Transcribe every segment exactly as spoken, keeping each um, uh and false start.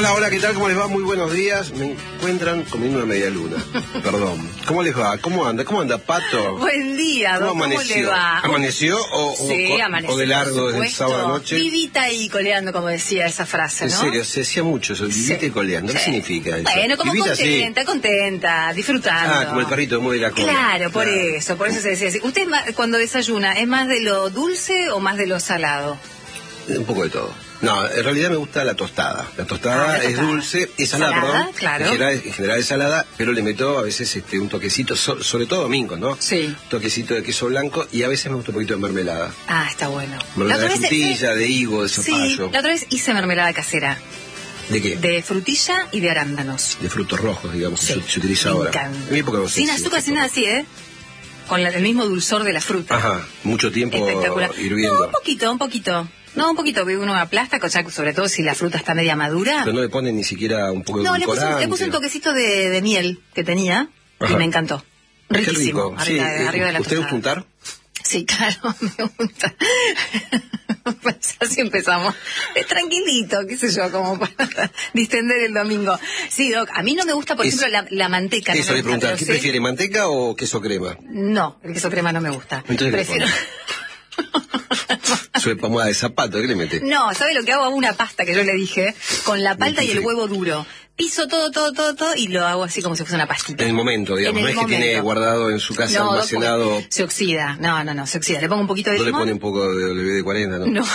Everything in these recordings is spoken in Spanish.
Hola, hola, ¿qué tal? ¿Cómo les va? Muy buenos días. Me encuentran comiendo una media luna. Perdón. ¿Cómo les va? ¿Cómo anda? ¿Cómo anda, Pato? Buen día, ¿Cómo, ¿cómo amaneció? le va? ¿Amaneció o, sí, o, amaneció, o de largo desde el sábado anoche? Vivita y coleando, como decía esa frase, ¿no? En serio, se decía mucho eso, vivita sí. y coleando. ¿Qué sí. significa eso? Bueno, como Vivita, contenta, sí. contenta, disfrutando. Ah, como el perrito de mueve la cola. Claro, por claro. eso, por eso se decía así. ¿Usted es más, cuando desayuna, es más de lo dulce o más de lo salado? Un poco de todo. No, en realidad me gusta la tostada. La tostada, ah, la tostada. es dulce, es salada, ¿Salada? perdón. Claro. En general, en general es salada, pero le meto a veces este, un toquecito, so, sobre todo domingo, ¿no? Sí. Un toquecito de queso blanco y a veces me gusta un poquito de mermelada. Ah, está bueno. Mermelada de frutilla, eh, de higo, de zapallo. Sí, la otra vez hice mermelada casera. ¿De qué? De frutilla y de arándanos. De frutos rojos, digamos, sí, que se, se utiliza me ahora. encanta. En mi época no sé sin si azúcar, es sin nada así, ¿eh? Con la, el mismo dulzor de la fruta. Ajá, mucho tiempo espectacular. hirviendo. No, un poquito, un poquito. No, un poquito, uno aplasta, sobre todo si la fruta está media madura. Pero no le ponen ni siquiera un poco de No, le puse, edulcorante. le puse un toquecito de, de miel que tenía. Ajá. Y me encantó. Riquísimo. Qué rico. Arriba, Sí, de, arriba de la ¿usted gusta untar? Sí, claro, me gusta. Pues así empezamos. Es tranquilito, qué sé yo, como para distender el domingo. Sí, Doc, a mí no me gusta, por es, ejemplo, la, la manteca. Eso no le preguntar, ¿qué sé? prefiere, manteca o queso crema? No, el queso crema no me gusta. Entonces prefiero... Su pomada de zapato, ¿qué le mete? No, ¿sabe lo que hago? Hago una pasta que yo le dije, con la palta y el huevo duro. Piso todo, todo, todo, todo y lo hago así como si fuese una pastita. En el momento, digamos, no es momento. Que tiene guardado en su casa no, almacenado. Se oxida, no, no, no, se oxida. Le pongo un poquito de no limón. No le pone un poco de W D cuarenta, ¿no? No.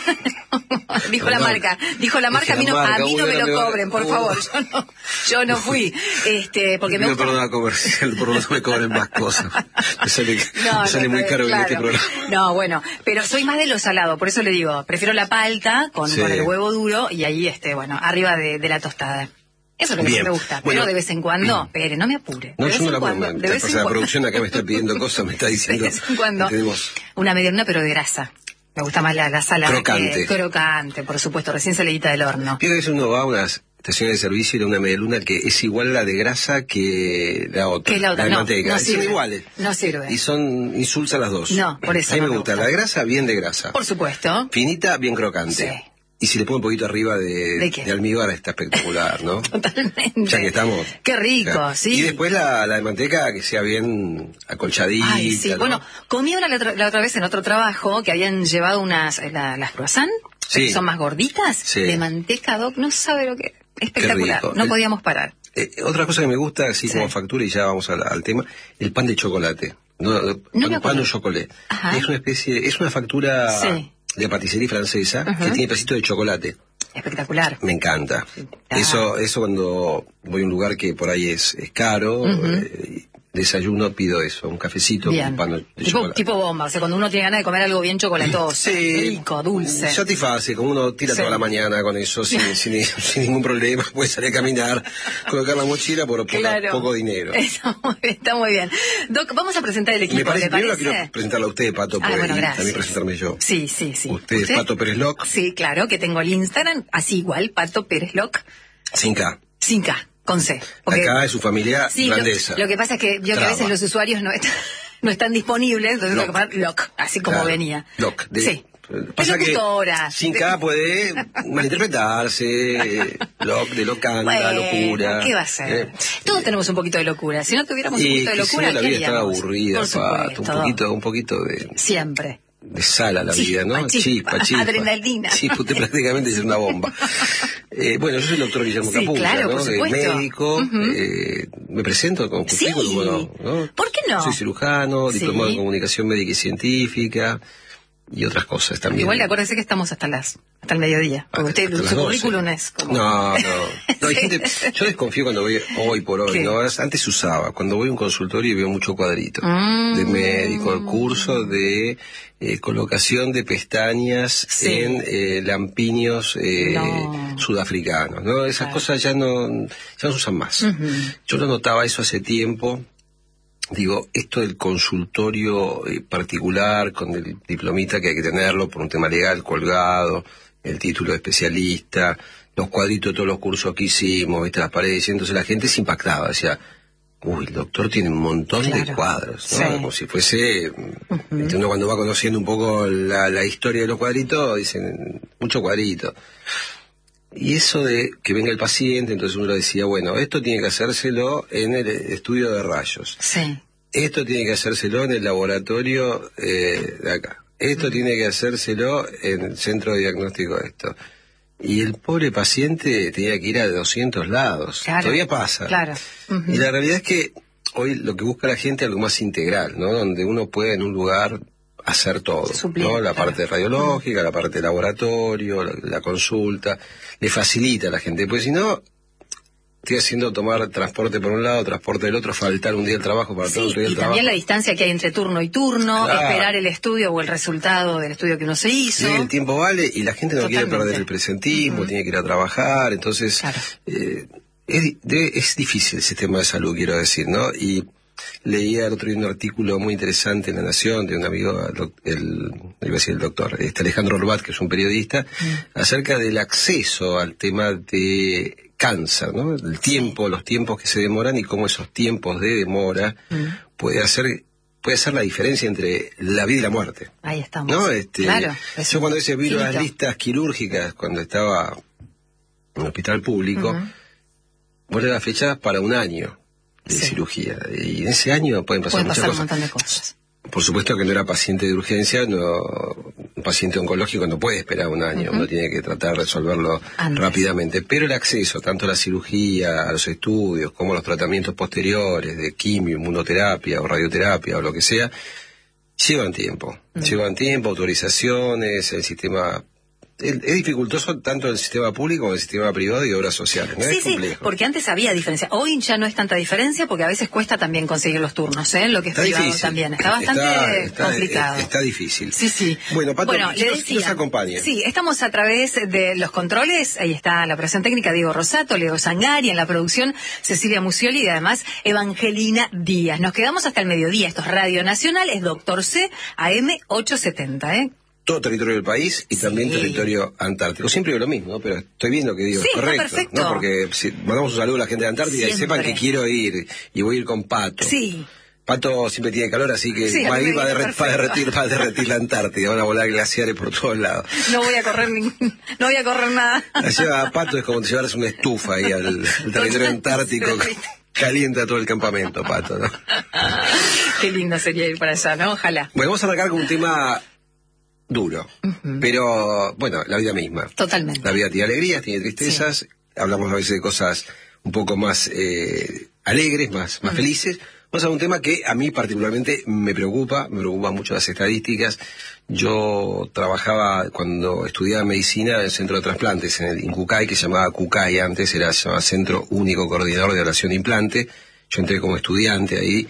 Dijo no, la marca, dijo la marca, a mí no, marca, a mí no me lo cobren, por uh, favor, yo no, yo no fui, este, porque me gusta... Perdona comercial, por no me cobren más cosas, me sale, no, me sale no, muy caro claro. en este programa. No, bueno, pero soy más de lo salado, por eso le digo, prefiero la palta con, sí. con el huevo duro y ahí, este, bueno, arriba de, de la tostada. Eso es lo que Bien. me gusta, bueno, pero de vez en cuando, espere, no me apure. No, de yo vez no la cuando, puedo de vez en la cuando. producción acá me está pidiendo cosas, me está diciendo. De vez en cuando, una medialuna pero de grasa. Me gusta más la, la salada. Crocante. Que, crocante, por supuesto, recién salidita del horno. Fíjate que uno va a unas estaciones de servicio y era una medialuna que es igual la de grasa que la otra. Que la otra, la de no, manteca. no son sirve. iguales. No sirve. Y son insulsas las dos. No, por eso A mí no me, me gusta. gusta. La de grasa, bien de grasa. Por supuesto. Finita, bien crocante. Sí. Y si le pongo un poquito arriba de, ¿De, qué? de almíbar está espectacular, ¿no? Totalmente. Ya que estamos. Qué rico, o sea, sí. Y después la, la de manteca que sea bien acolchadita. Ay, sí. ¿no? Bueno, comí una la otra, la otra vez en otro trabajo que habían llevado unas, la, las croissant, sí. que son más gorditas, sí. de manteca, Doc, no sabe lo que... Espectacular, no el, podíamos parar. Eh, otra cosa que me gusta, así sí. como factura, y ya vamos al, al tema, el pan de chocolate. No, no pan, pan de chocolate. Ajá. Es una especie, es una factura sí. de paticería francesa uh-huh. que tiene pedacito de chocolate. Espectacular. Me encanta. Ah. Eso eso cuando voy a un lugar que por ahí es, es caro, uh-huh. eh, desayuno pido eso, un cafecito bien. con pan de tipo, chocolate. Tipo bomba, o sea, cuando uno tiene ganas de comer algo bien chocolatoso, sí, rico, dulce. Satisface, como uno tira sí. toda la mañana con eso, sin, sin, sin ningún problema, puede salir a caminar, colocar la mochila por claro. poco, poco dinero. Está muy, está muy bien. Doc, vamos a presentar el equipo, Me parece, ¿le parece? Primero quiero presentarla a usted, Pato, ah, bueno, y gracias. también presentarme yo. Sí, sí, sí. Usted, ¿Usted? es Pato Pérez Loc. Sí, claro, que tengo el Instagram, así igual, Pato Pérez Loc. Sin K. Sin K. Con C. Porque, acá es su familia sí, grandeza. Lo, lo que pasa es que yo que a veces los usuarios no están, no están disponibles, entonces tengo que poner Loc, así como claro. venía. Loc. De, sí. Pasa que horas. sin K puede malinterpretarse, loc, de locanda, bueno, locura. ¿qué va a ser? Eh, Todos eh, tenemos un poquito de locura. Si no tuviéramos y un poquito de locura, la ¿qué vida estaba haríamos? aburrida, Por supuesto, Pato, un poquito, un poquito de... Siempre. De sal a la chispa, vida, ¿no? Chispa, chispa, chispa. Adrenalina. Sí, usted prácticamente es una bomba. Eh, bueno, yo soy el doctor Guillermo sí, Capulla, claro, ¿no? Por supuesto. Médico, uh-huh. eh, me presento con currículum, sí. ¿no? ¿Por qué no? Soy cirujano, sí. diplomado en comunicación médica y científica y otras cosas también. Igual acuérdese que estamos hasta las hasta el mediodía. Porque hasta, usted, hasta su currículum es como... No, no. no hay gente, yo desconfío cuando voy, hoy por hoy, ¿Qué? ¿no? Antes usaba, cuando voy a un consultorio y veo mucho cuadrito mm. de médico, el curso de eh, colocación de pestañas sí. en eh, lampiños eh, no. sudafricanos, ¿no? Esas claro. cosas ya no, ya no se usan más. Uh-huh. Yo lo notaba eso hace tiempo. Digo, esto del consultorio eh, particular, con el diplomita que hay que tenerlo por un tema legal colgado, el título de especialista, los cuadritos de todos los cursos que hicimos, ¿viste? Las paredes, y entonces la gente se impactaba, decía, uy, el doctor tiene un montón claro. de cuadros, ¿no? Sí. Como si fuese, uh-huh. este, uno cuando va conociendo un poco la, la historia de los cuadritos, dicen, mucho cuadrito. Y eso de que venga el paciente, entonces uno decía, bueno, esto tiene que hacérselo en el estudio de rayos. Sí. Esto tiene que hacérselo en el laboratorio eh, de acá. Esto mm. tiene que hacérselo en el centro de diagnóstico de esto. Y el pobre paciente tenía que ir a doscientos lados. Claro, Todavía pasa. Claro. Uh-huh. Y la realidad es que hoy lo que busca la gente es algo más integral, ¿no? Donde uno puede en un lugar hacer todo, Suplir, ¿no? La claro. parte radiológica, uh-huh. la parte de laboratorio, la, la consulta, le facilita a la gente, porque si no, estoy haciendo tomar transporte por un lado, transporte del otro, faltar un día el trabajo para sí, todo otro día el y trabajo. También la distancia que hay entre turno y turno, claro. esperar el estudio o el resultado del estudio que uno se hizo. Sí, el tiempo vale y la gente no Totalmente. quiere perder el presentismo, uh-huh. tiene que ir a trabajar, entonces claro. eh, es, de, es difícil el sistema de salud, quiero decir, ¿no? Y leía el otro día un artículo muy interesante en La Nación de un amigo, el, el, iba a decir el doctor, este Alejandro Orbat, que es un periodista, mm. acerca del acceso al tema de cáncer, ¿no? El tiempo, los tiempos que se demoran y cómo esos tiempos de demora mm. puede hacer puede ser la diferencia entre la vida y la muerte. Ahí estamos. ¿No? Este, claro. Yo cuando hice vi las listas quirúrgicas, cuando estaba en el hospital público, uh-huh. vos le das fechas para un año de sí. cirugía. Y en ese año pueden pasar pueden muchas pasar cosas. un montón de cosas. Por supuesto que no era paciente de urgencia, no, un paciente oncológico no puede esperar un año, uh-huh. uno tiene que tratar de resolverlo Antes. rápidamente. Pero el acceso, tanto a la cirugía, a los estudios, como a los tratamientos posteriores de quimio, inmunoterapia o radioterapia o lo que sea, llevan tiempo. Uh-huh. Llevan tiempo, autorizaciones, el sistema... Es dificultoso tanto en el sistema público como en el sistema privado y obras sociales, ¿no? Sí, es complejo. Sí, porque antes había diferencia. Hoy ya no es tanta diferencia porque a veces cuesta también conseguir los turnos, ¿eh? Lo que es está privado difícil. también. Está bastante está, está, complicado. Está difícil. Sí, sí. Bueno, Pato, bueno, ¿quién, le nos, decía, ¿quién nos acompaña? Sí, estamos a través de los controles. Ahí está la operación técnica Diego Rosato, Leo Sangari, en la producción Cecilia Musioli y además Evangelina Díaz. Nos quedamos hasta el mediodía. Esto es Radio Nacional, es Doctor C, A M ochocientos setenta, ¿eh? Todo territorio del país y sí. también territorio antártico. Siempre digo lo mismo, ¿no? Pero estoy viendo que digo sí, es correcto, perfecto. ¿no? Porque si mandamos un saludo a la gente de Antártida siempre. Y sepan que quiero ir y voy a ir con Pato. Sí. Pato siempre tiene calor, así que sí, va a ir, va a, derret, va a derretir, va a derretir la Antártida, van a volar glaciares por todos lados. No voy a correr ni, no voy a correr nada. La lleva a Pato es como si llevaras una estufa ahí al, al territorio antártico. Calienta todo el campamento, Pato, ¿no? Qué lindo sería ir para allá, ¿no? Ojalá. Bueno, vamos a arrancar con un tema duro, uh-huh. pero bueno, la vida misma. Totalmente. La vida tiene alegrías, tiene tristezas, sí. hablamos a veces de cosas un poco más eh, alegres, más, más uh-huh. felices. Vamos a un tema que a mí particularmente me preocupa, me preocupan mucho las estadísticas. Yo trabajaba cuando estudiaba medicina en el centro de trasplantes, en el INCUCAI, que se llamaba CUCAI antes, era se llamaba Centro Único Coordinador de Ablación de Implante. Yo entré como estudiante ahí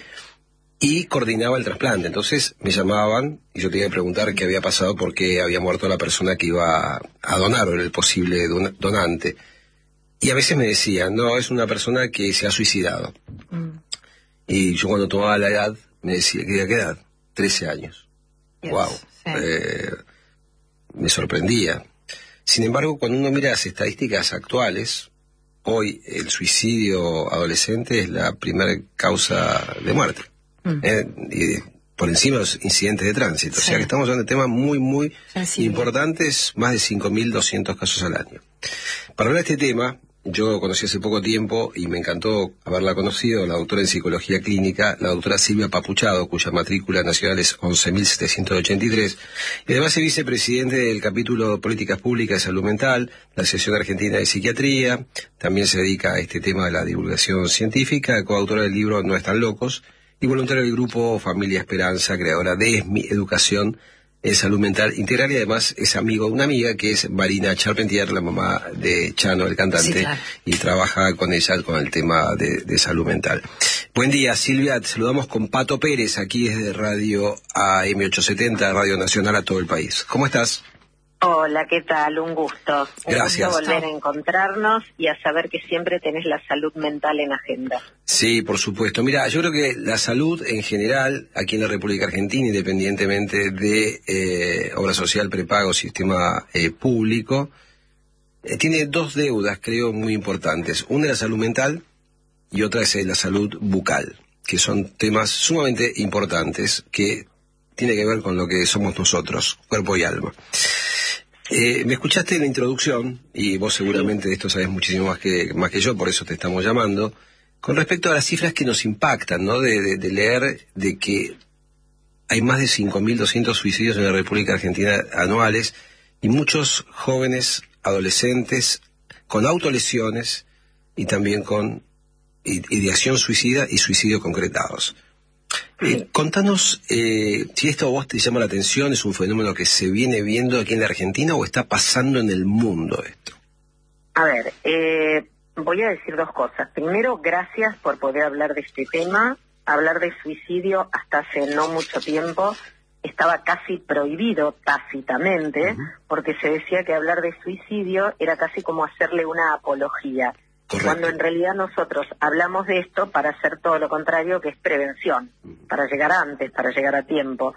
y coordinaba el trasplante. Entonces me llamaban y yo tenía que preguntar qué había pasado, por qué había muerto la persona que iba a donar, o era el posible don- donante. Y a veces me decían, no, es una persona que se ha suicidado. Mm. Y yo cuando tomaba la edad, me decía, ¿qué edad? trece años. Yes, wow. Sí. Eh, me sorprendía. Sin embargo, cuando uno mira las estadísticas actuales, hoy el suicidio adolescente es la primera causa de muerte. Mm. Eh, y por encima de los incidentes de tránsito. Sí. O sea que estamos hablando de temas muy, muy Sensible. importantes, más de cinco mil doscientos casos al año. Para hablar de este tema, yo conocí hace poco tiempo y me encantó haberla conocido, la doctora en psicología clínica, la doctora Silvia Papuchado, cuya matrícula nacional es once mil setecientos ochenta y tres, y además es vicepresidente del capítulo Políticas Públicas de Salud Mental, la Asociación Argentina de Psiquiatría, también se dedica a este tema de la divulgación científica, coautora del libro No Están Locos, y voluntaria del grupo Familia Esperanza, creadora de ESMI, Educación en Salud Mental Integral, y además es amigo de una amiga que es Marina Charpentier, la mamá de Chano, el cantante, sí, claro. y trabaja con ella con el tema de, de salud mental. Buen día, Silvia, te saludamos con Pato Pérez, aquí desde Radio A M ochocientos setenta, Radio Nacional a todo el país. ¿Cómo estás? Hola, ¿qué tal? Un gusto. Gracias. Un gusto volver a encontrarnos y a saber que siempre tenés la salud mental en agenda. Sí, por supuesto. Mira, yo creo que la salud en general, aquí en la República Argentina, independientemente de eh, obra social, prepago, sistema eh, público, eh, tiene dos deudas, creo, muy importantes. Una es la salud mental y otra es la salud bucal, que son temas sumamente importantes que tienen que ver con lo que somos nosotros, cuerpo y alma. Eh, me escuchaste en la introducción, y vos seguramente de esto sabés muchísimo más que, más que yo, por eso te estamos llamando, con respecto a las cifras que nos impactan, ¿no? De, de, de leer de que hay más de cinco mil doscientos suicidios en la República Argentina anuales, y muchos jóvenes adolescentes con autolesiones y también con ideación suicida y suicidio concretados. Eh, contanos eh, si esto a vos te llama la atención, es un fenómeno que se viene viendo aquí en la Argentina o está pasando en el mundo esto. A ver, eh, voy a decir dos cosas. Primero, gracias por poder hablar de este tema. Hablar de suicidio hasta hace no mucho tiempo estaba casi prohibido tácitamente, uh-huh. porque se decía que hablar de suicidio era casi como hacerle una apología. Correcto. Cuando en realidad nosotros hablamos de esto para hacer todo lo contrario, que es prevención, para llegar antes, para llegar a tiempo.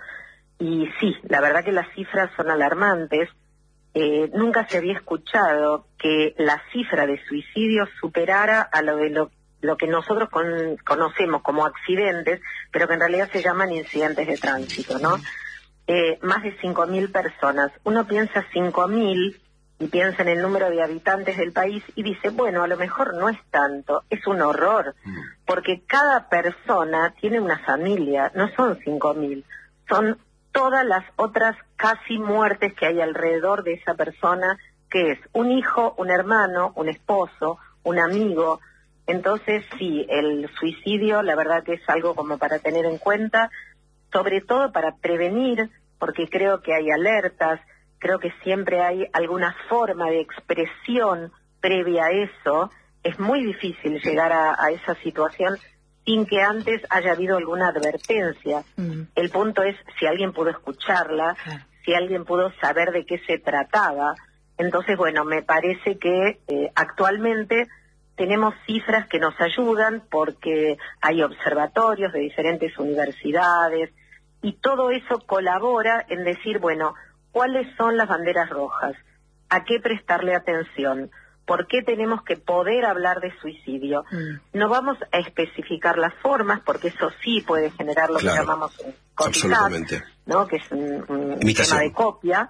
Y sí, la verdad que las cifras son alarmantes. Eh, nunca se había escuchado que la cifra de suicidios superara a lo de lo, lo que nosotros con, conocemos como accidentes, pero que en realidad se llaman incidentes de tránsito, ¿no? Eh, más de cinco mil personas. Uno piensa cinco mil... y piensa en el número de habitantes del país y dice, bueno, a lo mejor no es tanto, es un horror, porque cada persona tiene una familia, no son cinco mil, son todas las otras casi muertes que hay alrededor de esa persona, que es un hijo, un hermano, un esposo, un amigo. Entonces, sí, el suicidio, la verdad que es algo como para tener en cuenta, sobre todo para prevenir, porque creo que hay alertas. Creo que siempre hay alguna forma de expresión previa a eso. Es muy difícil llegar a, a esa situación sin que antes haya habido alguna advertencia. Mm. El punto es si alguien pudo escucharla, ah. si alguien pudo saber de qué se trataba. Entonces, bueno, me parece que eh, actualmente tenemos cifras que nos ayudan porque hay observatorios de diferentes universidades y todo eso colabora en decir, bueno, ¿cuáles son las banderas rojas? ¿A qué prestarle atención? ¿Por qué tenemos que poder hablar de suicidio? Mm. No vamos a especificar las formas, porque eso sí puede generar lo claro, que llamamos un copycat, ¿no? Que es un, un tema de copia,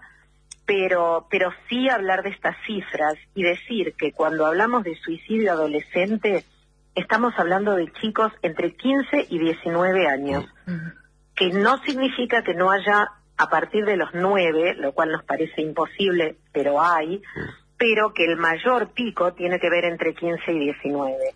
pero, pero sí hablar de estas cifras y decir que cuando hablamos de suicidio adolescente, estamos hablando de chicos entre quince y diecinueve años, mm. que no significa que no haya a partir de los nueve, lo cual nos parece imposible, pero hay, pero que el mayor pico tiene que ver entre quince y diecinueve.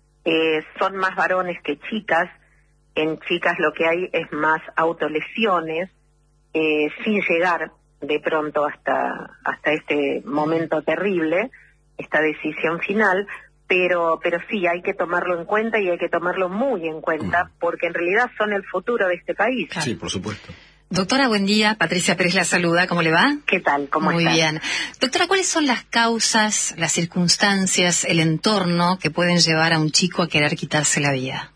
Eh, son más varones que chicas, en chicas lo que hay es más autolesiones, eh, sin llegar de pronto hasta, hasta este momento terrible, esta decisión final, pero, pero sí, hay que tomarlo en cuenta y hay que tomarlo muy en cuenta, porque en realidad son el futuro de este país. Sí, por supuesto. Doctora, buen día. Patricia Pérez la saluda. ¿Cómo le va? ¿Qué tal? ¿Cómo Muy estás? bien. Doctora, ¿cuáles son las causas, las circunstancias, el entorno que pueden llevar a un chico a querer quitarse la vida?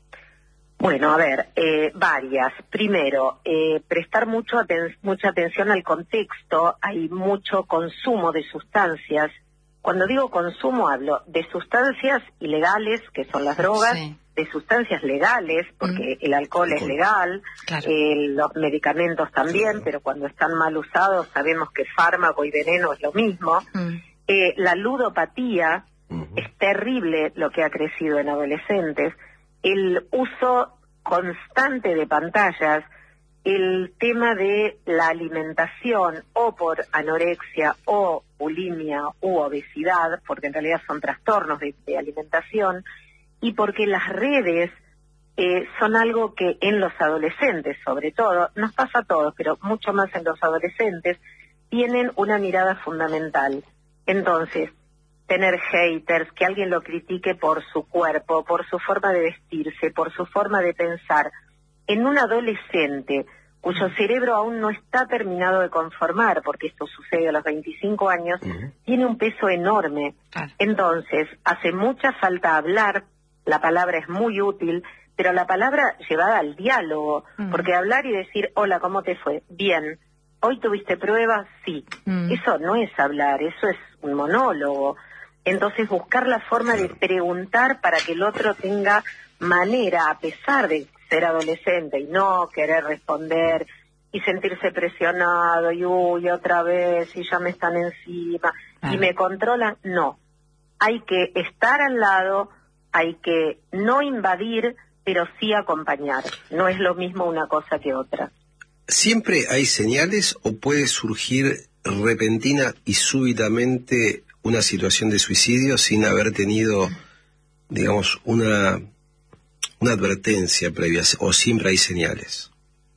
Bueno, a ver, eh, varias. Primero, eh, prestar mucho aten- mucha atención al contexto. Hay mucho consumo de sustancias. Cuando digo consumo, hablo de sustancias ilegales, que son las drogas, sí. de sustancias legales, porque mm. el alcohol es legal, claro. eh, los medicamentos también, claro. pero cuando están mal usados sabemos que fármaco y veneno es lo mismo. Mm. Eh, la ludopatía, mm. es terrible lo que ha crecido en adolescentes. El uso constante de pantallas, el tema de la alimentación o por anorexia o bulimia u obesidad, porque en realidad son trastornos de, de alimentación, y porque las redes eh, son algo que en los adolescentes, sobre todo, nos pasa a todos, pero mucho más en los adolescentes, tienen una mirada fundamental. Entonces, tener haters, que alguien lo critique por su cuerpo, por su forma de vestirse, por su forma de pensar, en un adolescente cuyo cerebro aún no está terminado de conformar, porque esto sucede a los veinticinco años, uh-huh. tiene un peso enorme. Claro. Entonces, hace mucha falta hablar, la palabra es muy útil, pero la palabra llevada al diálogo, uh-huh. porque hablar y decir, hola, ¿cómo te fue? Bien. ¿Hoy tuviste pruebas? Sí. Uh-huh. Eso no es hablar, eso es un monólogo. Entonces, buscar la forma claro. de preguntar para que el otro tenga manera, a pesar de ser adolescente y no querer responder y sentirse presionado y uy, otra vez, y ya me están encima, ah. y me controlan. No, hay que estar al lado, hay que no invadir, pero sí acompañar. No es lo mismo una cosa que otra. ¿Siempre hay señales o puede surgir repentina y súbitamente una situación de suicidio sin haber tenido, digamos, una, una advertencia previa, o siempre hay señales?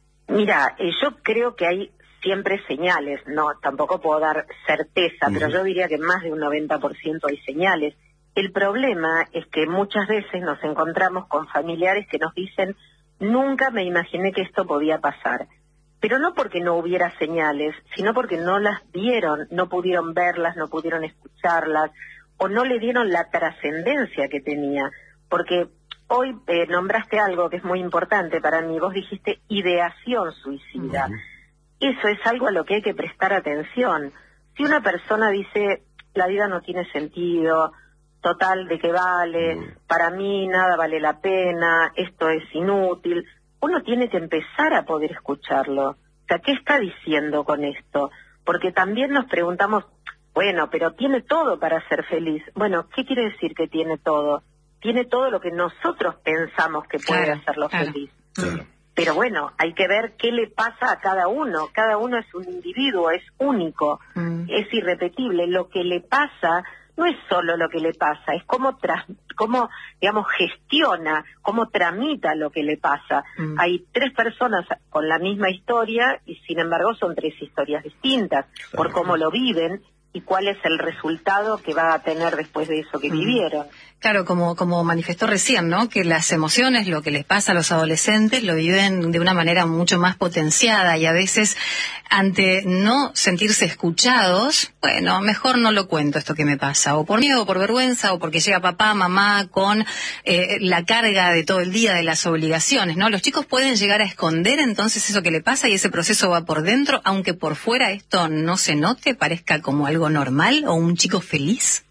Mira, eh, yo creo que hay siempre señales, no, tampoco puedo dar certeza, uh-huh. pero yo diría que más de un noventa por ciento hay señales. El problema es que muchas veces nos encontramos con familiares que nos dicen, nunca me imaginé que esto podía pasar. Pero no porque no hubiera señales, sino porque no las vieron, no pudieron verlas, no pudieron escucharlas, o no le dieron la trascendencia que tenía. Porque hoy eh, nombraste algo que es muy importante para mí, vos dijiste ideación suicida. Uh-huh. Eso es algo a lo que hay que prestar atención. Si una persona dice, la vida no tiene sentido, total, ¿de qué vale? Uh-huh. Para mí nada vale la pena, esto es inútil, uno tiene que empezar a poder escucharlo. O sea, ¿qué está diciendo con esto? Porque también nos preguntamos, bueno, pero tiene todo para ser feliz. Bueno, ¿qué quiere decir que tiene todo? Tiene todo lo que nosotros pensamos que puede claro, hacerlo claro, feliz. Claro. Pero bueno, hay que ver qué le pasa a cada uno. Cada uno es un individuo, es único, mm. es irrepetible. Lo que le pasa no es solo lo que le pasa, es cómo, tras, cómo digamos, gestiona, cómo tramita lo que le pasa. Mm. Hay tres personas con la misma historia y sin embargo son tres historias distintas claro. por cómo lo viven y cuál es el resultado que va a tener después de eso que mm. vivieron. Claro, como como manifestó recién, ¿no? Que las emociones, lo que les pasa a los adolescentes, lo viven de una manera mucho más potenciada y a veces ante no sentirse escuchados, bueno, mejor no lo cuento esto que me pasa, o por miedo, o por vergüenza, o porque llega papá, mamá con eh, la carga de todo el día de las obligaciones, ¿no? Los chicos pueden llegar a esconder entonces eso que le pasa y ese proceso va por dentro, aunque por fuera esto no se note, parezca como algo normal o un chico feliz.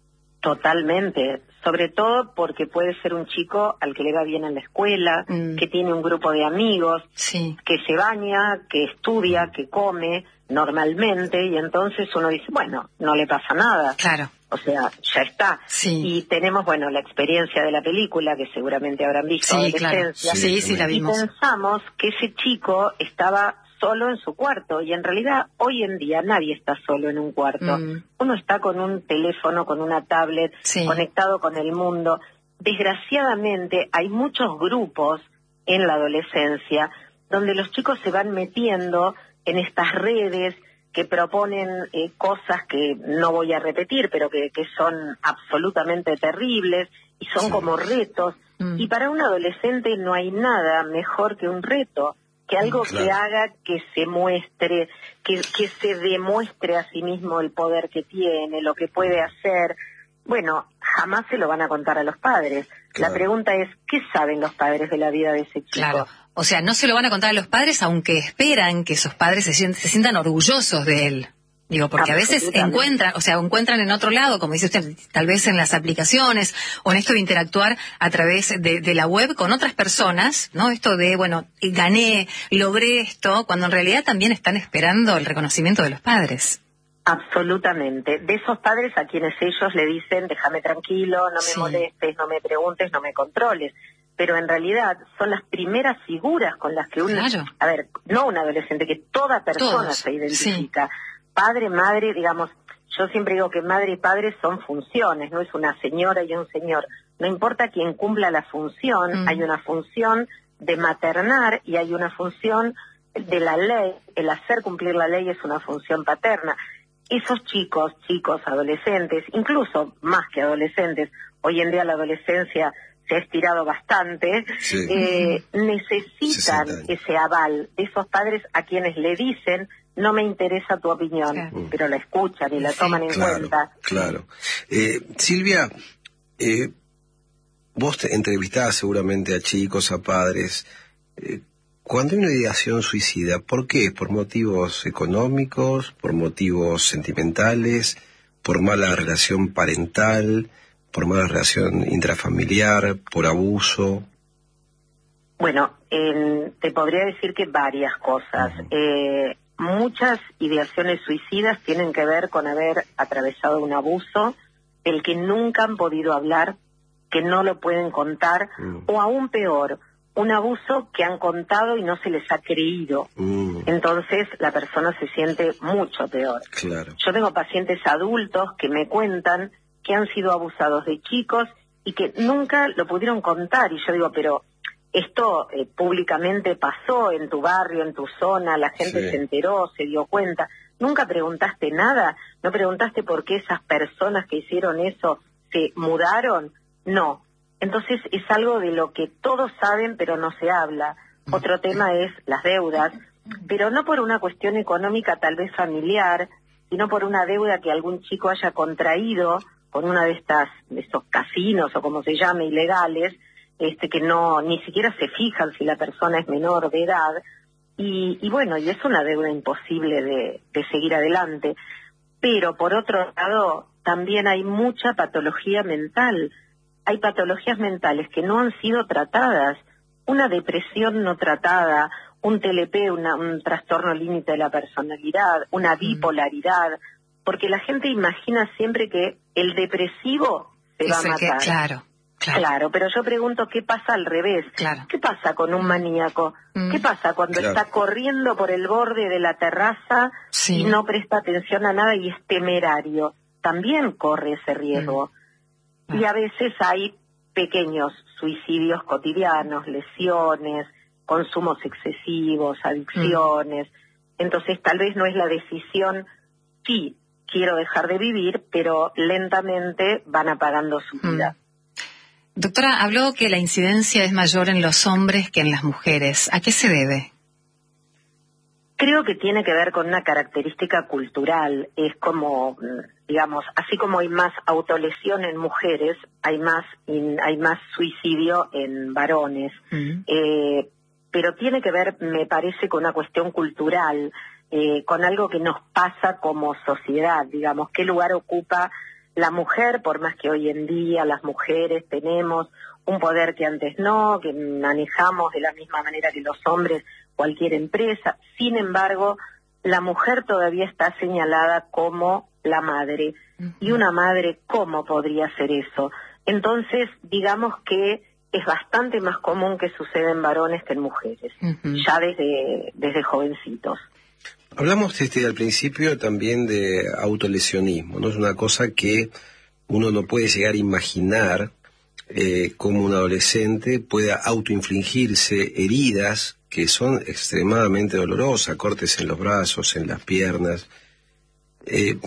Totalmente. Sobre todo porque puede ser un chico al que le va bien en la escuela, mm. que tiene un grupo de amigos, sí. que se baña, que estudia, que come normalmente, y entonces uno dice, bueno, no le pasa nada. Claro. O sea, ya está. Sí. Y tenemos, bueno, la experiencia de la película, que seguramente habrán visto, sí, claro. sí, sí, sí, la vimos. Y pensamos que ese chico estaba solo en su cuarto, y en realidad hoy en día nadie está solo en un cuarto. Mm. Uno está con un teléfono, con una tablet, sí. conectado con el mundo. Desgraciadamente hay muchos grupos en la adolescencia donde los chicos se van metiendo en estas redes que proponen eh, cosas que no voy a repetir, pero que, que son absolutamente terribles y son sí. como retos. Mm. Y para un adolescente no hay nada mejor que un reto, que algo claro. que haga que se muestre, que, que se demuestre a sí mismo el poder que tiene, lo que puede hacer. Bueno, jamás se lo van a contar a los padres. Claro. La pregunta es, ¿qué saben los padres de la vida de ese chico? Claro. O sea, no se lo van a contar a los padres, aunque esperan que esos padres se sientan, se sientan orgullosos de él. Digo, porque a veces encuentran, o sea, encuentran en otro lado, como dice usted, tal vez en las aplicaciones o en esto de interactuar a través de, de la web con otras personas, ¿no? Esto de, bueno, gané, logré esto, cuando en realidad también están esperando el reconocimiento de los padres. Absolutamente. De esos padres a quienes ellos le dicen, déjame tranquilo, no me sí. molestes, no me preguntes, no me controles. Pero en realidad son las primeras figuras con las que uno... Claro. A ver, no un adolescente, que toda persona Todos. se identifica. Sí. Padre, madre, digamos, yo siempre digo que madre y padre son funciones, no es una señora y un señor. No importa quién cumpla la función, mm. hay una función de maternar y hay una función de la ley. El hacer cumplir la ley es una función paterna. Esos chicos, chicos, adolescentes, incluso más que adolescentes, hoy en día la adolescencia se ha estirado bastante, sí. eh, necesitan ese aval de esos padres a quienes le dicen, no me interesa tu opinión, claro. pero la escuchan y la sí. toman en claro, cuenta. Claro. Eh, Silvia, eh, vos te entrevistás seguramente a chicos, a padres. Eh, cuando hay una ideación suicida, ¿por qué? ¿Por motivos económicos? ¿Por motivos sentimentales? ¿Por mala relación parental? ¿Por mala relación intrafamiliar? ¿Por abuso? Bueno, eh, te podría decir que varias cosas. Uh-huh. Eh, muchas ideaciones suicidas tienen que ver con haber atravesado un abuso del que nunca han podido hablar, que no lo pueden contar, uh-huh. o aún peor, un abuso que han contado y no se les ha creído. Uh-huh. Entonces la persona se siente mucho peor. Claro. Yo tengo pacientes adultos que me cuentan que han sido abusados de chicos y que nunca lo pudieron contar. Y yo digo, pero esto eh, públicamente pasó en tu barrio, en tu zona, la gente sí. se enteró, se dio cuenta. ¿Nunca preguntaste nada? ¿No preguntaste por qué esas personas que hicieron eso se mudaron? No. Entonces es algo de lo que todos saben, pero no se habla. Otro tema es las deudas, pero no por una cuestión económica tal vez familiar, sino por una deuda que algún chico haya contraído con una de estas, de estos casinos o como se llame, ilegales, este que no ni siquiera se fijan si la persona es menor de edad, y, y bueno, y es una deuda imposible de, de seguir adelante. Pero por otro lado, también hay mucha patología mental. Hay patologías mentales que no han sido tratadas, una depresión no tratada, un T L P, una, un trastorno límite de la personalidad, una bipolaridad, porque la gente imagina siempre que el depresivo se va a matar. Que, claro, claro. Claro, pero yo pregunto qué pasa al revés. Claro. ¿Qué pasa con un maníaco? Mm. ¿Qué pasa cuando claro. está corriendo por el borde de la terraza sí. y no presta atención a nada y es temerario? También corre ese riesgo. Mm. Y a veces hay pequeños suicidios cotidianos, lesiones, consumos excesivos, adicciones. Mm. Entonces tal vez no es la decisión, sí, quiero dejar de vivir, pero lentamente van apagando su vida. Mm. Doctora, habló que la incidencia es mayor en los hombres que en las mujeres. ¿A qué se debe? Creo que tiene que ver con una característica cultural. Es como, digamos, así como hay más autolesión en mujeres, hay más in, hay más suicidio en varones. Mm. Eh, pero tiene que ver, me parece, con una cuestión cultural, eh, con algo que nos pasa como sociedad, digamos, qué lugar ocupa la mujer, por más que hoy en día las mujeres tenemos un poder que antes no, que manejamos de la misma manera que los hombres cualquier empresa. Sin embargo, la mujer todavía está señalada como la madre. Uh-huh. Y una madre, ¿cómo podría ser eso? Entonces, digamos que es bastante más común que suceda en varones que en mujeres, uh-huh. ya desde, desde jovencitos. Hablamos este, al principio también de autolesionismo, ¿no? Es una cosa que uno no puede llegar a imaginar eh, cómo un adolescente pueda autoinfligirse heridas que son extremadamente dolorosas, cortes en los brazos, en las piernas. Eh,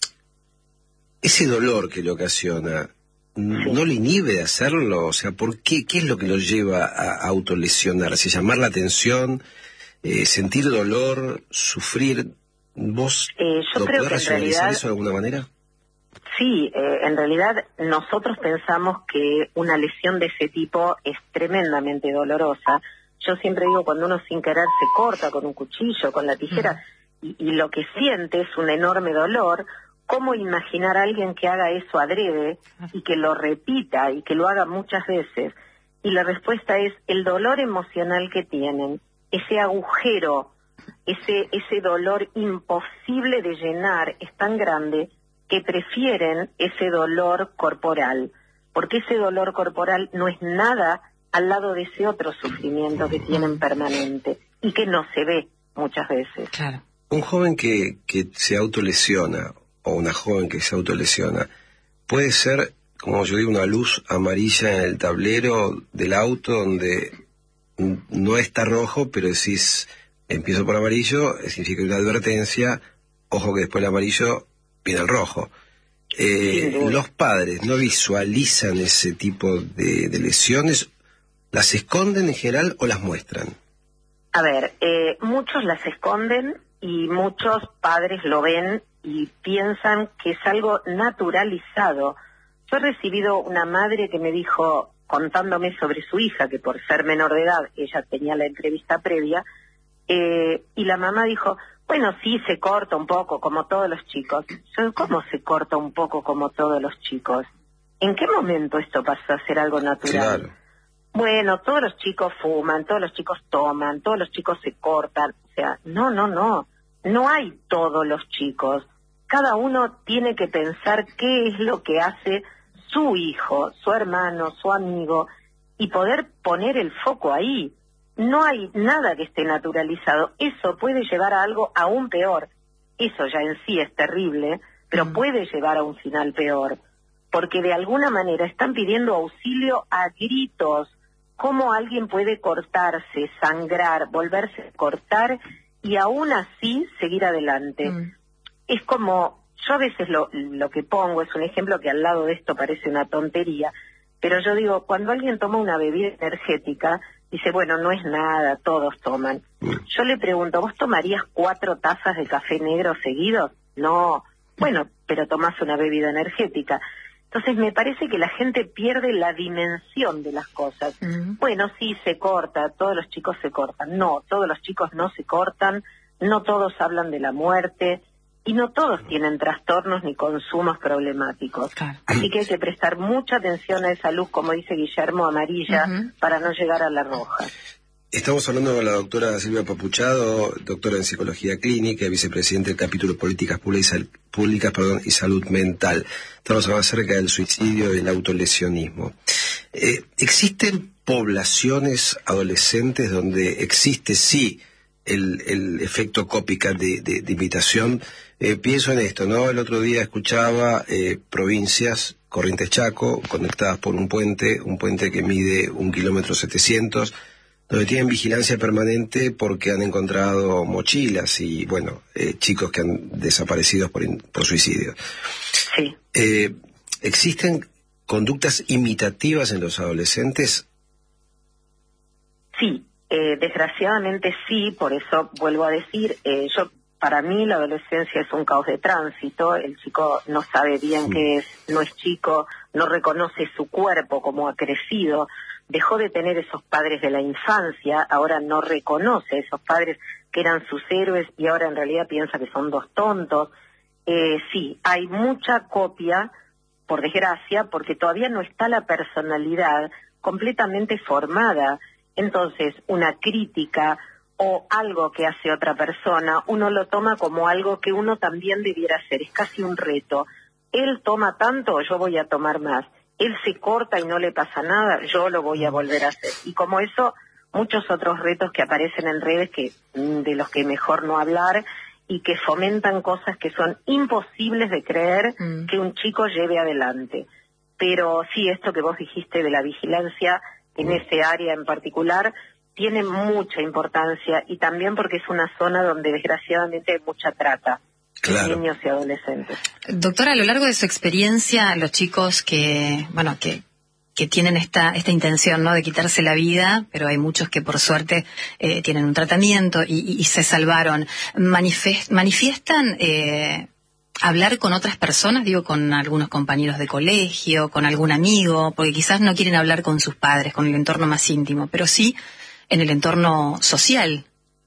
ese dolor que le ocasiona, ¿no le inhibe de hacerlo? O sea, ¿por qué? ¿Qué es lo que lo lleva a autolesionarse? ¿Llamar la atención? Eh, sentir dolor, sufrir, ¿vos eh, yo lo creo podés que racionalizar en realidad, eso de alguna manera? Sí, eh, en realidad nosotros pensamos que una lesión de ese tipo es tremendamente dolorosa. Yo siempre digo, cuando uno sin querer se corta con un cuchillo, con la tijera, uh-huh. y, y lo que siente es un enorme dolor, ¿cómo imaginar a alguien que haga eso adrede y que lo repita y que lo haga muchas veces? Y la respuesta es el dolor emocional que tienen. Ese agujero, ese ese dolor imposible de llenar es tan grande que prefieren ese dolor corporal, porque ese dolor corporal no es nada al lado de ese otro sufrimiento que tienen permanente y que no se ve muchas veces. Claro. Un joven que, que se autolesiona o una joven que se autolesiona puede ser, como yo digo, una luz amarilla en el tablero del auto donde no está rojo, pero decís, empiezo por amarillo, significa una advertencia, ojo que después el amarillo viene el rojo. Eh, los padres no visualizan ese tipo de, de lesiones, ¿las esconden en general o las muestran? A ver, eh, muchos las esconden y muchos padres lo ven y piensan que es algo naturalizado. Yo he recibido una madre que me dijo, contándome sobre su hija, que por ser menor de edad, ella tenía la entrevista previa, eh, y la mamá dijo, bueno, sí, se corta un poco, como todos los chicos. Yo, ¿cómo se corta un poco como todos los chicos? ¿En qué momento esto pasó a ser algo natural? Claro. bueno, todos los chicos fuman, todos los chicos toman, todos los chicos se cortan. O sea, no, no, no. No hay todos los chicos. Cada uno tiene que pensar qué es lo que hace su hijo, su hermano, su amigo, y poder poner el foco ahí. No hay nada que esté naturalizado. Eso puede llevar a algo aún peor. Eso ya en sí es terrible, pero mm. puede llevar a un final peor. Porque de alguna manera están pidiendo auxilio a gritos. ¿Cómo alguien puede cortarse, sangrar, volverse a cortar y aún así seguir adelante? Mm. Es como, yo a veces lo, lo que pongo es un ejemplo que al lado de esto parece una tontería, pero yo digo, cuando alguien toma una bebida energética, dice, bueno, no es nada, todos toman. Yo le pregunto, ¿vos tomarías cuatro tazas de café negro seguidos? No. Bueno, pero tomás una bebida energética. Entonces me parece que la gente pierde la dimensión de las cosas. Uh-huh. Bueno, sí, se corta, todos los chicos se cortan. No, todos los chicos no se cortan, no todos hablan de la muerte y no todos tienen trastornos ni consumos problemáticos. Claro. Así que hay que prestar mucha atención a esa luz, como dice Guillermo, amarilla, uh-huh. para no llegar a la roja. Estamos hablando con la doctora Silvia Papuchado, doctora en Psicología Clínica, vicepresidente del capítulo Políticas Públicas, Públicas perdón, y Salud Mental. Estamos hablando acerca del suicidio y del autolesionismo. Eh, ¿Existen poblaciones adolescentes donde existe, sí, el, el efecto copycat de, de, de imitación? Eh, pienso en esto, ¿no? El otro día escuchaba eh, provincias, Corrientes Chaco, conectadas por un puente, un puente que mide un kilómetro setecientos, donde tienen vigilancia permanente porque han encontrado mochilas y, bueno, eh, chicos que han desaparecido por, por suicidio. Sí. Eh, ¿Existen conductas imitativas en los adolescentes? Sí, eh, desgraciadamente sí, por eso vuelvo a decir, eh, yo para mí la adolescencia es un caos de tránsito, el chico no sabe bien sí. qué es, no es chico, no reconoce su cuerpo como ha crecido, dejó de tener esos padres de la infancia, ahora no reconoce a esos padres que eran sus héroes y ahora en realidad piensa que son dos tontos. Eh, sí, hay mucha copia, por desgracia, porque todavía no está la personalidad completamente formada. Entonces, una crítica o algo que hace otra persona, uno lo toma como algo que uno también debiera hacer, es casi un reto. Él toma tanto, yo voy a tomar más. Él se corta y no le pasa nada, yo lo voy a volver a hacer. Y como eso, muchos otros retos que aparecen en redes que de los que mejor no hablar y que fomentan cosas que son imposibles de creer mm. que un chico lleve adelante. Pero sí, esto que vos dijiste de la vigilancia en ese área en particular tiene mucha importancia y también porque es una zona donde desgraciadamente hay mucha trata. Claro. Niños y adolescentes. Doctora, a lo largo de su experiencia, los chicos que, bueno, que, que tienen esta, esta intención, ¿no?, de quitarse la vida, pero hay muchos que por suerte eh, tienen un tratamiento y, y, y se salvaron, manifest, manifiestan eh, hablar con otras personas, digo, con algunos compañeros de colegio, con algún amigo, porque quizás no quieren hablar con sus padres, con el entorno más íntimo, pero sí en el entorno social.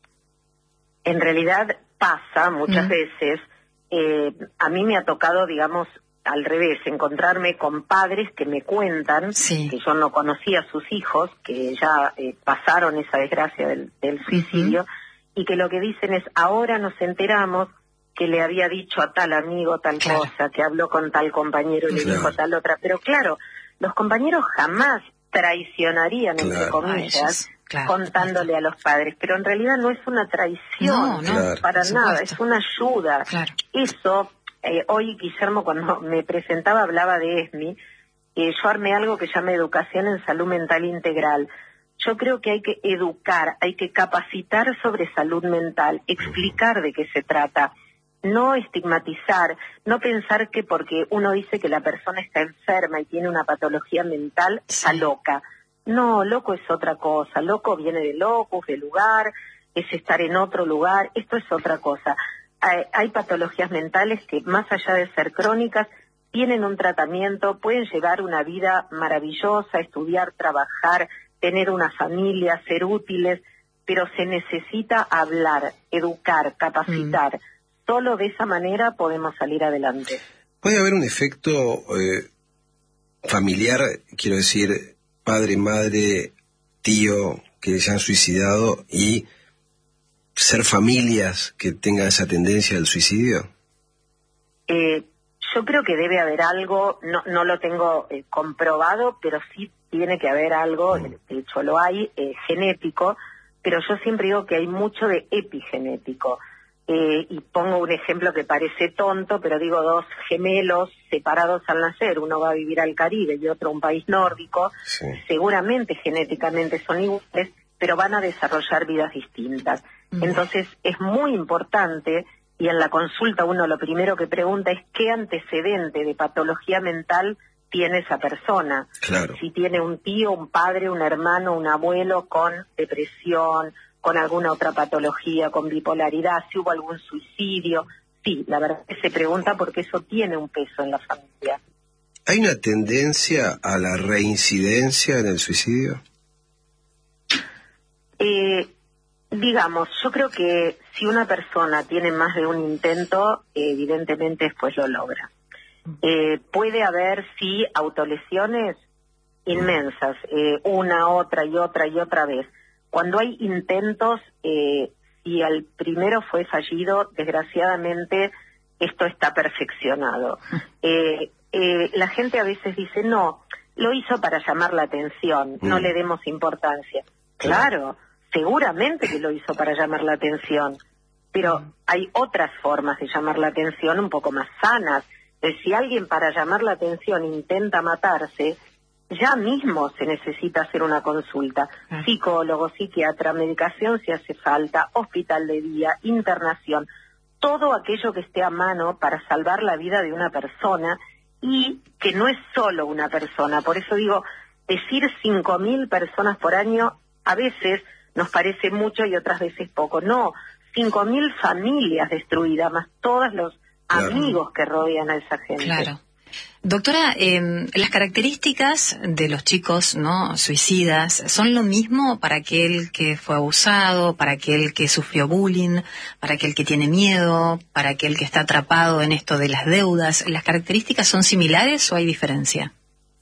En realidad pasa muchas mm. veces, eh, a mí me ha tocado, digamos, al revés, encontrarme con padres que me cuentan sí. que yo no conocía a sus hijos, que ya eh, pasaron esa desgracia del, del suicidio, uh-huh. y que lo que dicen es, ahora nos enteramos que le había dicho a tal amigo tal claro. cosa, que habló con tal compañero y le claro. dijo tal otra, pero claro, los compañeros jamás traicionarían, claro. entre comillas, claro, contándole claro. a los padres, pero en realidad no es una traición, no, no, claro. para nada, es una ayuda. Claro. Eso, eh, hoy Guillermo cuando me presentaba hablaba de ESMI, eh, yo armé algo que llama Educación en Salud Mental Integral. Yo creo que hay que educar, hay que capacitar sobre salud mental, explicar de qué se trata, no estigmatizar, no pensar que porque uno dice que la persona está enferma y tiene una patología mental, sí. está loca. No, loco es otra cosa, loco viene de locus, de lugar, es estar en otro lugar, esto es otra cosa. Hay, hay patologías mentales que más allá de ser crónicas, tienen un tratamiento, pueden llevar una vida maravillosa, estudiar, trabajar, tener una familia, ser útiles, pero se necesita hablar, educar, capacitar. Mm. Solo de esa manera podemos salir adelante. ¿Puede haber un efecto eh, familiar, quiero decir, padre, madre, tío que se han suicidado y ser familias que tengan esa tendencia al suicidio? Eh, yo creo que debe haber algo, no, no lo tengo eh, comprobado, pero sí tiene que haber algo, de hecho lo hay, eh, genético, pero yo siempre digo que hay mucho de epigenético. Eh, y pongo un ejemplo que parece tonto, pero digo dos gemelos separados al nacer, uno va a vivir al Caribe y otro a un país nórdico, sí. Seguramente genéticamente son iguales, pero van a desarrollar vidas distintas. Mm. Entonces es muy importante, y en la consulta uno lo primero que pregunta es qué antecedente de patología mental tiene esa persona. Claro. Si tiene un tío, un padre, un hermano, un abuelo con depresión, con alguna otra patología, con bipolaridad, si hubo algún suicidio. Sí, la verdad es que se pregunta porque eso tiene un peso en la familia. ¿Hay una tendencia a la reincidencia en el suicidio? Eh, digamos, yo creo que si una persona tiene más de un intento, eh, evidentemente después lo logra. Eh, puede haber, sí, autolesiones inmensas, eh, una, otra y otra y otra vez. Cuando hay intentos, eh, y al primero fue fallido, desgraciadamente esto está perfeccionado. Eh, eh, la gente a veces dice, no, lo hizo para llamar la atención, no mm. le demos importancia. Claro, seguramente que lo hizo para llamar la atención, pero mm. hay otras formas de llamar la atención un poco más sanas. Entonces, si alguien para llamar la atención intenta matarse, ya mismo se necesita hacer una consulta. Ah. Psicólogo, psiquiatra, medicación si hace falta, hospital de día, internación, todo aquello que esté a mano para salvar la vida de una persona, y que no es solo una persona. Por eso digo, decir cinco mil personas por año a veces nos parece mucho y otras veces poco. No, cinco mil familias destruidas, más todos los claro. amigos que rodean a esa gente. Claro. Doctora, eh, las características de los chicos no suicidas son lo mismo para aquel que fue abusado, para aquel que sufrió bullying, para aquel que tiene miedo, para aquel que está atrapado en esto de las deudas. ¿Las características son similares o hay diferencia?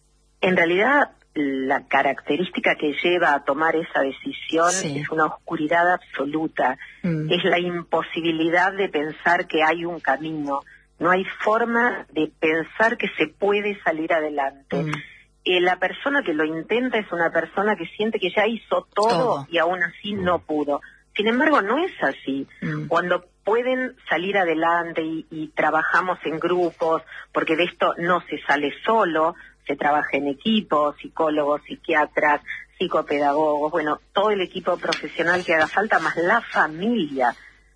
En realidad, la característica que lleva a tomar esa decisión sí. es una oscuridad absoluta. Mm. Es la imposibilidad de pensar que hay un camino. No hay forma de pensar que se puede salir adelante. Mm. Eh, la persona que lo intenta es una persona que siente que ya hizo todo, todo. y aún así mm. no pudo. Sin embargo, no es así. Mm. Cuando pueden salir adelante y, y trabajamos en grupos, porque de esto no se sale solo, se trabaja en equipo, psicólogos, psiquiatras, psicopedagogos, bueno, todo el equipo profesional que haga falta, más la familia.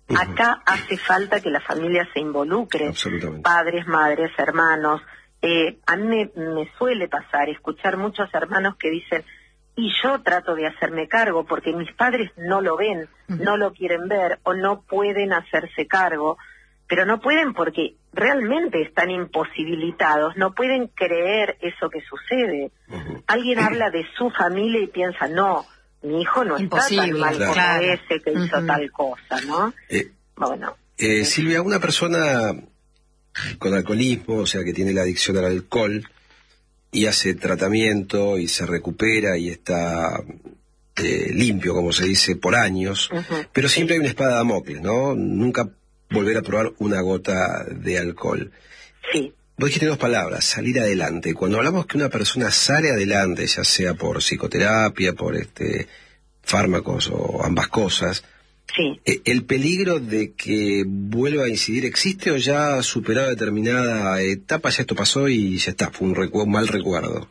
Acá hace falta que la familia se involucre, padres, madres, hermanos. Eh, a mí me, me suele pasar escuchar muchos hermanos que dicen, y yo trato de hacerme cargo porque mis padres no lo ven, uh-huh. no lo quieren ver o no pueden hacerse cargo, pero no pueden porque realmente están imposibilitados, no pueden creer eso que sucede. Uh-huh. Alguien habla de su familia y piensa, no, mi hijo no Imposible, está tan mal como claro. ese que hizo uh-huh. tal cosa, ¿no? Eh, bueno. Eh, Silvia, una persona con alcoholismo, o sea, que tiene la adicción al alcohol y hace tratamiento y se recupera y está eh, limpio, como se dice, por años, uh-huh. pero siempre sí. hay una espada de Damocles, ¿no? Nunca volver a probar una gota de alcohol. Sí. Vos dijiste dos palabras, salir adelante. Cuando hablamos que una persona sale adelante, ya sea por psicoterapia, por este fármacos o ambas cosas, sí. ¿el peligro de que vuelva a incidir existe o ya ha superado determinada etapa, ya esto pasó y ya está, fue un, recu- un mal recuerdo?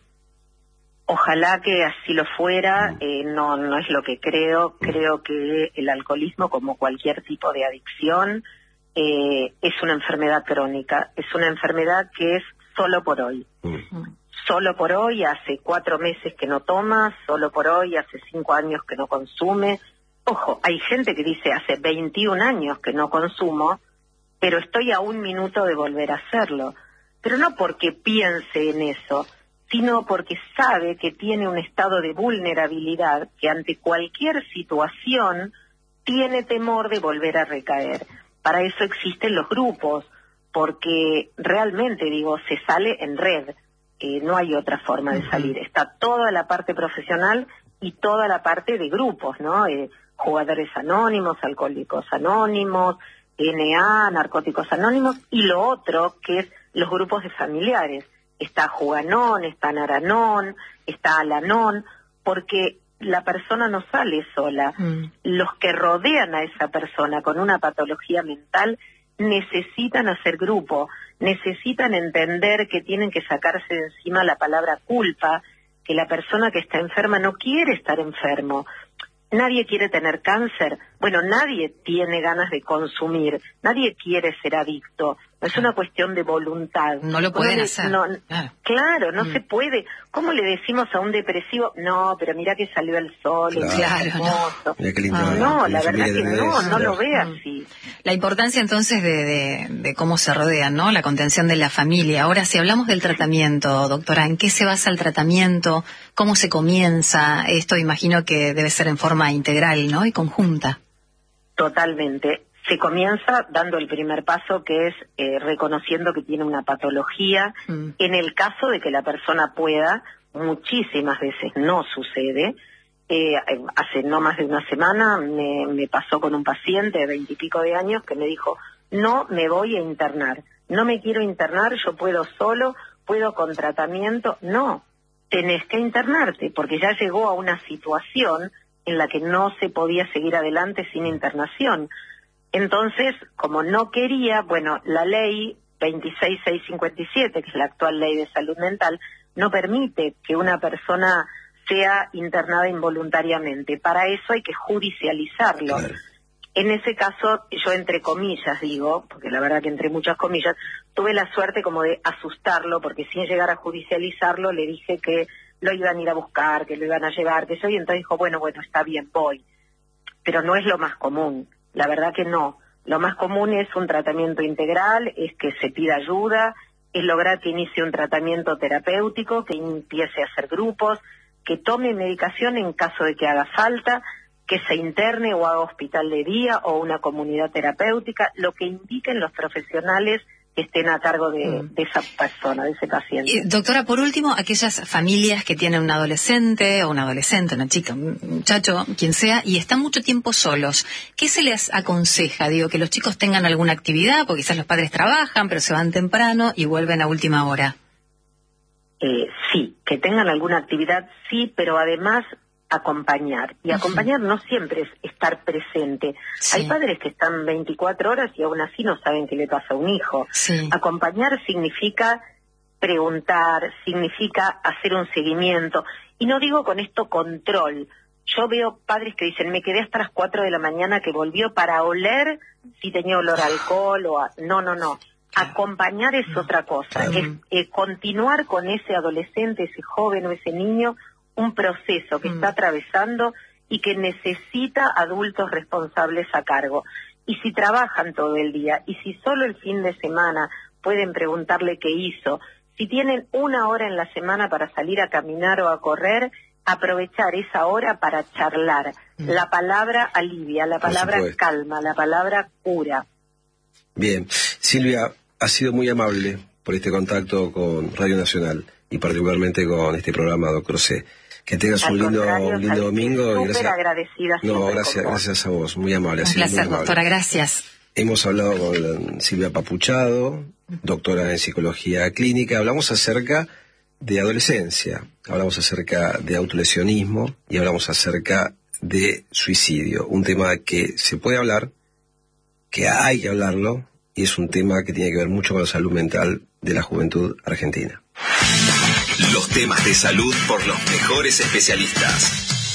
Ojalá que así lo fuera, mm. eh, no, no es lo que creo. Mm. Creo que el alcoholismo, como cualquier tipo de adicción, Eh, es una enfermedad crónica, es una enfermedad que es solo por hoy. Mm. Solo por hoy, hace cuatro meses que no toma, solo por hoy, hace cinco años que no consume. Ojo, hay gente que dice hace veintiún años que no consumo, pero estoy a un minuto de volver a hacerlo. Pero no porque piense en eso, sino porque sabe que tiene un estado de vulnerabilidad que ante cualquier situación tiene temor de volver a recaer. Para eso existen los grupos, porque realmente, digo, se sale en red, eh, no hay otra forma de salir. Está toda la parte profesional y toda la parte de grupos, ¿no? Eh, jugadores anónimos, alcohólicos anónimos, N A, narcóticos anónimos, y lo otro que es los grupos de familiares. Está Juganón, está Naranón, está Alanón, porque la persona no sale sola. Mm. Los que rodean a esa persona con una patología mental necesitan hacer grupo, necesitan entender que tienen que sacarse de encima la palabra culpa, que la persona que está enferma no quiere estar enfermo. Nadie quiere tener cáncer. Bueno, nadie tiene ganas de consumir. Nadie quiere ser adicto. No es una cuestión de voluntad. No lo pueden no, hacer. No, claro. claro, no mm. se puede. ¿Cómo le decimos a un depresivo? No, pero mira que salió el sol. Claro, es no. Mira qué lindo, ah, no, la verdad que no, eso, no claro. lo ve así. La importancia entonces de, de, de cómo se rodean, ¿no? La contención de la familia. Ahora, si hablamos del tratamiento, doctora, ¿en qué se basa el tratamiento? ¿Cómo se comienza? Esto imagino que debe ser en forma integral, ¿no? Y conjunta. Totalmente. Se comienza dando el primer paso, que es eh, reconociendo que tiene una patología. Mm. En el caso de que la persona pueda, muchísimas veces no sucede. Eh, hace no más de una semana me, me pasó con un paciente de veintipico de años que me dijo, no me voy a internar, no me quiero internar, yo puedo solo, puedo con tratamiento. No, tenés que internarte, porque ya llegó a una situación en la que no se podía seguir adelante sin internación. Entonces, como no quería, bueno, la ley veintiséis mil seiscientos cincuenta y siete, que es la actual ley de salud mental, no permite que una persona sea internada involuntariamente. Para eso hay que judicializarlo. Claro. En ese caso, yo entre comillas digo, porque la verdad que entre muchas comillas, tuve la suerte como de asustarlo, porque sin llegar a judicializarlo le dije que lo iban a ir a buscar, que lo iban a llevar, que yo, y entonces dijo, bueno, bueno, está bien, voy. Pero no es lo más común. La verdad que no. Lo más común es un tratamiento integral, es que se pida ayuda, es lograr que inicie un tratamiento terapéutico, que empiece a hacer grupos, que tome medicación en caso de que haga falta, que se interne o haga hospital de día o una comunidad terapéutica, lo que indiquen los profesionales que estén a cargo de, de esa persona, de ese paciente. Y, doctora, por último, aquellas familias que tienen un adolescente o una adolescente, una chica, un muchacho, quien sea, y están mucho tiempo solos, ¿qué se les aconseja? Digo, que los chicos tengan alguna actividad, porque quizás los padres trabajan, pero se van temprano y vuelven a última hora. Eh, sí, que tengan alguna actividad, sí, pero además acompañar. Y acompañar uh-huh. no siempre es estar presente. Sí. Hay padres que están veinticuatro horas y aún así no saben qué le pasa a un hijo. Sí. Acompañar significa preguntar, significa hacer un seguimiento. Y no digo con esto control. Yo veo padres que dicen, me quedé hasta las cuatro de la mañana que volvió para oler si tenía olor a alcohol o a... No, no, no. Acompañar es otra cosa. Es eh, continuar con ese adolescente, ese joven o ese niño un proceso que mm. está atravesando y que necesita adultos responsables a cargo. Y si trabajan todo el día, y si solo el fin de semana pueden preguntarle qué hizo, si tienen una hora en la semana para salir a caminar o a correr, aprovechar esa hora para charlar. Mm. La palabra alivia, la palabra calma, la palabra cura. Bien. Silvia, ha sido muy amable por este contacto con Radio Nacional y particularmente con este programa, Doctor C. Que tengas un lindo, un lindo domingo. Súper gracias. agradecida. No, gracias, gracias a vos, muy amable. Un placer, doctora, gracias. Hemos hablado con Silvia Papuchado, doctora en psicología clínica. Hablamos acerca de adolescencia, hablamos acerca de autolesionismo y hablamos acerca de suicidio. Un tema que se puede hablar, que hay que hablarlo, y es un tema que tiene que ver mucho con la salud mental de la juventud argentina. Los temas de salud por los mejores especialistas.